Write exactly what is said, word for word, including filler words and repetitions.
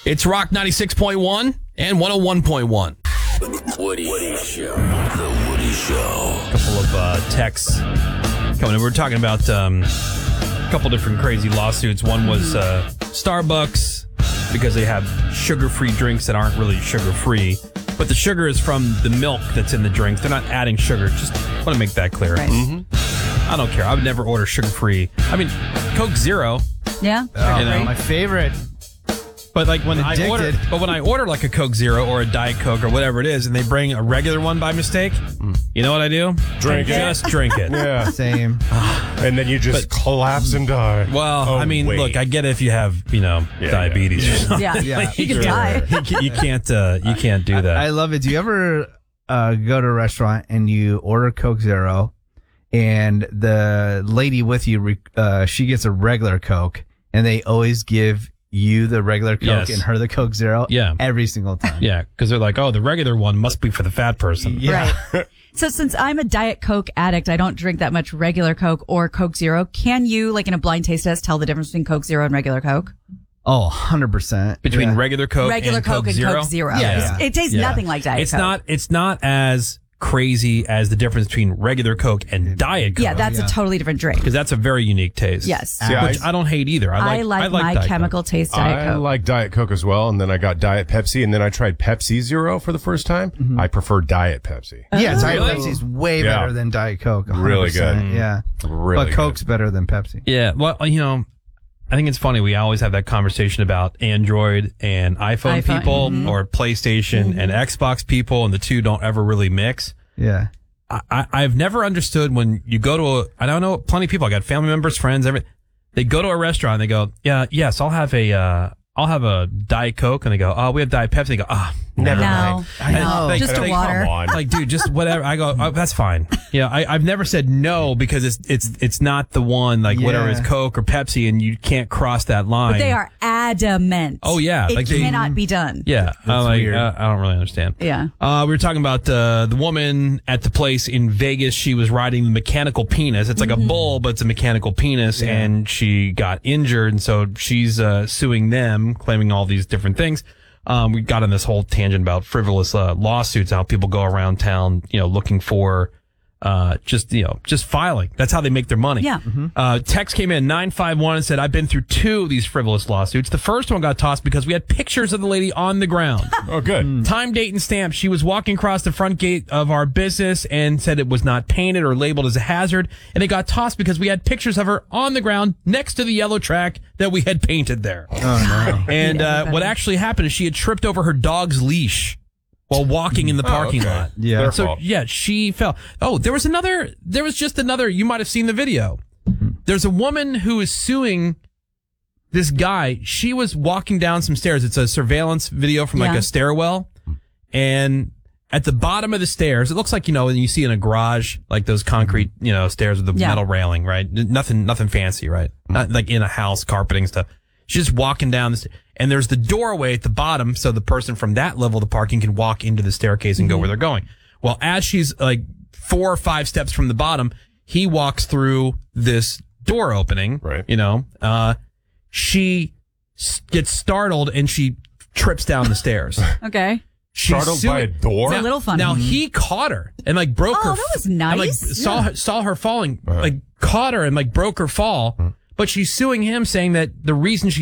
It's Rock ninety-six point one and one oh one point one. The Woody, Woody Show. The Woody Show. A couple of uh, texts coming in. We're talking about um, a couple different crazy lawsuits. One was uh, Starbucks because they have sugar-free drinks that aren't really sugar-free. But the sugar is from the milk that's in the drinks. They're not adding sugar. Just want to make that clear. Right. Mm-hmm. I don't care. I would never order sugar-free. I mean, Coke Zero. Yeah. Oh, You know? my favorite. But like when I Addicted. order, but when I order like a Coke Zero or a Diet Coke or whatever it is, and they bring a regular one by mistake, you know what I do? Drink it. Just drink it. Yeah. Same. And then you just collapse and die. Well, Oh, I mean, wait. look, I get it if you have, you know, Yeah, diabetes yeah. or something. Yeah. Yeah. You can Sure. die. You can't, you can't, uh, you can't do that. I love it. Do you ever uh, go to a restaurant and you order Coke Zero and the lady with you, re- uh, she gets a regular Coke and they always give you the regular Coke Yes. and her the Coke Zero Yeah. every single time. Yeah, because they're like, oh, the regular one must be for the fat person. Yeah. Right. So since I'm a Diet Coke addict, I don't drink that much regular Coke or Coke Zero. Can you, like in a blind taste test, tell the difference between Coke Zero and regular Coke? Oh, one hundred percent. Between Yeah. regular Coke regular and Coke, Coke and Zero. Coke Zero. Yeah. It tastes Yeah. nothing like Diet It's Coke. not. It's not as crazy as the difference between regular Coke and Diet Coke. Yeah, that's Yeah. a totally different drink. because that's a very unique taste. Yes. See, which I- I, don't hate either. I like. I like, my Diet chemical Coke. taste Diet I Coke. like Diet Coke as well, and then I got Diet Pepsi, and then I tried Pepsi Zero for the first time. I prefer Diet Pepsi. Yeah, Diet Really? Pepsi's way Yeah. better than Diet Coke. one hundred Really percent. good. Yeah. Really but Coke's good. better than Pepsi. Yeah. Well, you know, I think it's funny. We always have that conversation about Android and iPhone, iPhone, people, mhm. or PlayStation and Xbox people, and the two don't ever really mix. Yeah. I, I, I've never understood when you go to a, I don't know, plenty of people, I got family members, friends, every, they go to a restaurant and they go, yeah, yes, I'll have a, uh, I'll have a Diet Coke. And they go, oh, we have Diet Pepsi. They go, ah, never No. mind. I know. They- Just a they- water. Come on. Like, dude, just whatever. I go, oh, that's fine. Yeah, I, I've never said no because it's, it's, it's not the one, like whatever is Yeah. Coke or Pepsi, and you can't cross that line. But they are adamant. Oh, yeah. It Like they- cannot be done. Yeah, I'm like, weird. uh, I don't really understand. Yeah. Uh, we were talking about uh, the woman at the place in Vegas. She was riding the mechanical penis. It's like a bull, but it's a mechanical penis, and she got injured, and so she's uh, suing them, claiming all these different things. Um, we got on this whole tangent about frivolous uh, lawsuits, how people go around town, you know, looking for uh, just, you know, just filing. That's how they make their money. Yeah. Uh, text came in nine five one and said, I've been through two of these frivolous lawsuits. The first one got tossed because we had pictures of the lady on the ground. Oh, good. Time, date, and stamp. She was walking across the front gate of our business and said it was not painted or labeled as a hazard. And it got tossed because we had pictures of her on the ground next to the yellow track that we had painted there. Oh, no. And Yeah, uh, better. what actually happened is she had tripped over her dog's leash while walking in the parking okay. lot. Yeah. Their So fault. yeah, she fell. Oh, there was another. There was just another. You might have seen the video. There's a woman who is suing this guy. She was walking down some stairs. It's a surveillance video from like Yeah. a stairwell, and at the bottom of the stairs, it looks like, you know, when you see in a garage, like those concrete, you know, stairs with the Yeah. metal railing, right? N- Nothing, nothing fancy, right? Not like in a house, carpeting stuff. She's just walking down the stairs. And there's the doorway at the bottom, so the person from that level of the parking can walk into the staircase and go where they're going. Well, as she's like four or five steps from the bottom, he walks through this door opening. Right. You know, uh, she s- gets startled and she trips down the stairs. Okay. She's Startled by a suing- door? It's a little funny. Now he caught her and like broke Oh, her. that was and, like nice. saw Yeah. her, saw her falling, like caught her and like broke her fall. But she's suing him, saying that the reason she